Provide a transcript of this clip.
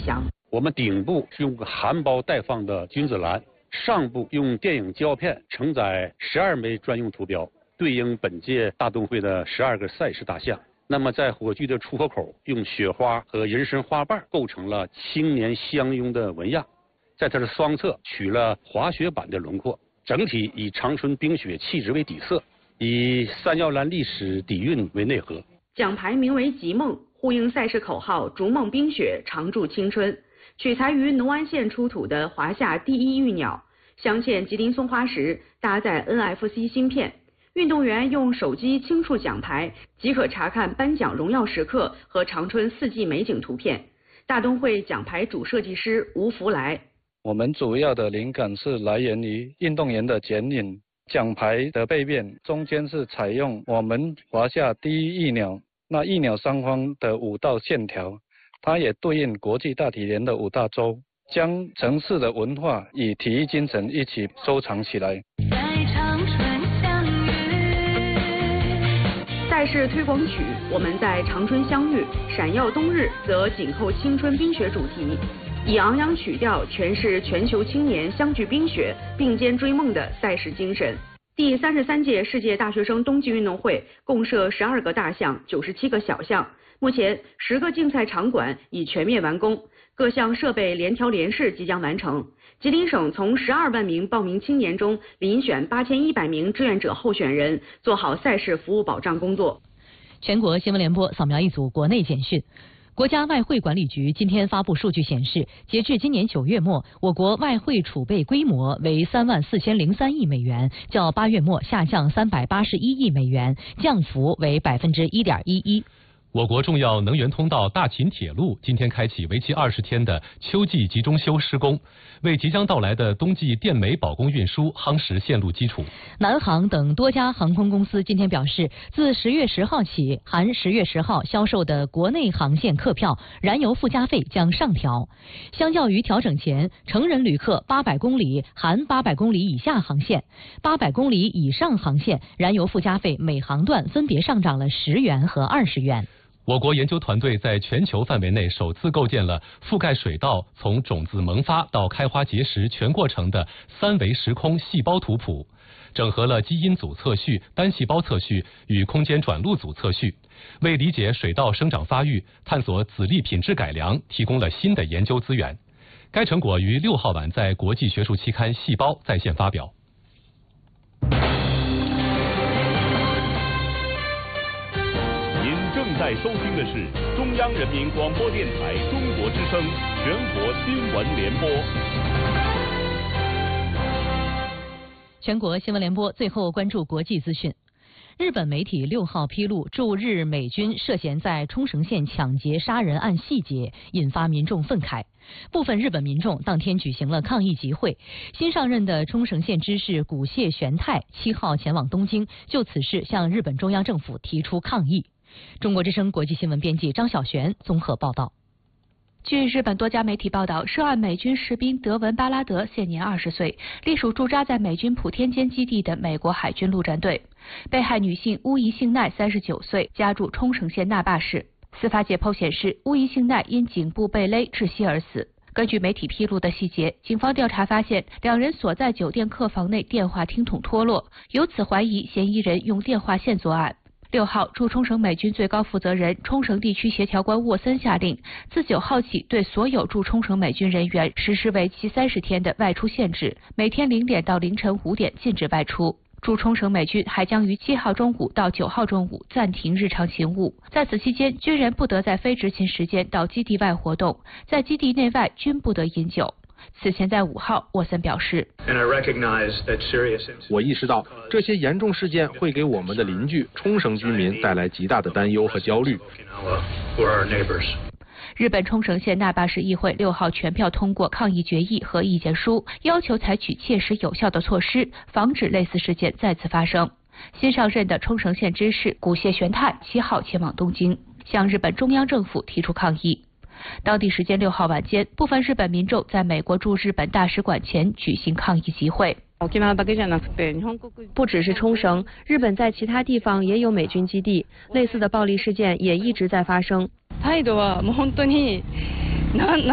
详。 我们顶部是用含苞待放的君子兰，上部用电影胶片承载12枚专用图标，对应本届大冬会的12个赛事大项。那么在火炬的出火口，用雪花和人参花瓣构成了青年相拥的纹样，在它的双侧取了滑雪板的轮廓，整体以长春冰雪气质为底色，以三药兰历史底蕴为内核。 奖牌名为“极梦”，呼应赛事口号“逐梦冰雪，常驻青春”。取材于农安县出土的华夏第一玉鸟，镶嵌吉林松花石，搭载 NFC 芯片。运动员用手机轻触奖牌，即可查看颁奖荣耀时刻和长春四季美景图片。大冬会奖牌主设计师吴福来。 我们主要的灵感是来源于运动员的剪影，奖牌的背面中间是采用我们华夏第一玉鸟，那玉鸟上方的5道线条，它也对应国际大体联的5大洲，将城市的文化与体育精神一起收藏起来。 赛事推广曲《我们在长春相遇》，闪耀冬日则紧扣青春冰雪主题，以昂扬曲调诠释全球青年相聚冰雪、并肩追梦的赛事精神。第33届世界大学生冬季运动会共设12个大项、97个小项，目前10个竞赛场馆已全面完工，各项设备联调联试即将完成。吉林省从12万名报名青年中遴选8100名志愿者候选人，做好赛事服务保障工作。 全国新闻联播扫描一组国内简讯。国家外汇管理局今天发布数据显示，截至今年9月末，我国外汇储备规模为34003亿美元，较8月末下降381亿美元，降幅为1.11%。 我国重要能源通道大秦铁路今天开启为期20天的秋季集中修施工，为即将到来的冬季电煤保供运输夯实线路基础。 南航等多家航空公司今天表示，自10月10号起，含10月10号销售的国内航线客票燃油附加费将上调。相较于调整前，成人旅客800公里含800公里以下航线、800公里以上航线燃油附加费每航段分别上涨了10元和20元。 我国研究团队在全球范围内首次构建了覆盖水稻从种子萌发到开花结实全过程的3维时空细胞图谱，整合了基因组测序、单细胞测序与空间转录组测序，为理解水稻生长发育、探索籽粒品质改良提供了新的研究资源。该成果于6号晚在国际学术期刊《细胞》在线发表。 正在收听的是中央人民广播电台中国之声全国新闻联播。 全国新闻联播最后关注国际资讯。日本媒体6号披露驻日美军涉嫌在冲绳县抢劫杀人案细节，引发民众愤慨。部分日本民众当天举行了抗议集会。新上任的冲绳县知事古谢玄太7号前往东京，就此事向日本中央政府提出抗议。中国之声国际新闻编辑张小璇综合报道。 据日本多家媒体报道，涉案美军士兵德文·巴拉德现年20岁，隶属驻扎在美军普天间基地的美国海军陆战队。被害女性乌宜幸奈39岁，家住冲绳县那霸市。司法解剖显示，乌宜幸奈因颈部被勒窒息而死。根据媒体披露的细节，警方调查发现，两人所在酒店客房内电话听筒脱落，由此怀疑嫌疑人用电话线作案。6号，驻冲绳美军最高负责人、冲绳地区协调官沃森下令，自9号起对所有驻冲绳美军人员实施为期30天的外出限制，每天0点到凌晨5点禁止外出。驻冲绳美军还将于7号中午到9号中午暂停日常勤务，在此期间，军人不得在非执勤时间到基地外活动，在基地内外均不得饮酒。此前在5号，沃森表示， 我意识到这些严重事件会给我们的邻居冲绳居民带来极大的担忧和焦虑。 日本冲绳县那霸市议会6号全票通过抗议决议和意见书，要求采取切实有效的措施，防止类似事件再次发生。新上任的冲绳县知事古谢玄太7号前往东京，向日本中央政府提出抗议。当地时间6号晚间，部分日本民众在美国驻日本大使馆前举行抗议集会。 不只是冲绳，日本在其他地方也有美军基地，类似的暴力事件也一直在发生。